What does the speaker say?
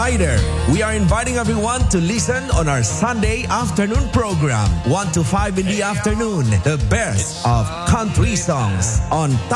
Rider. We are inviting everyone to listen on our Sunday afternoon program, 1 to 5 in the afternoon. The best of country songs on